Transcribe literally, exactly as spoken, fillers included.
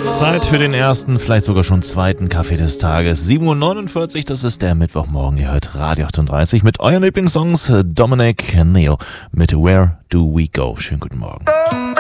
Zeit für den ersten, vielleicht sogar schon zweiten Kaffee des Tages. sieben Uhr neunundvierzig, das ist der Mittwochmorgen. Ihr hört Radio achtunddreißig mit euren Lieblingssongs. Dominic Neil mit Where Do We Go. Schönen guten Morgen.